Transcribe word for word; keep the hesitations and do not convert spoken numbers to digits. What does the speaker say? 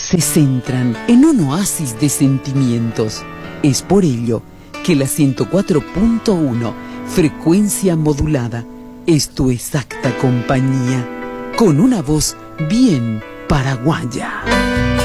se centran en un oasis de sentimientos. Es por ello que la ciento cuatro punto uno, frecuencia modulada, es tu exacta compañía, con una voz bien paraguaya.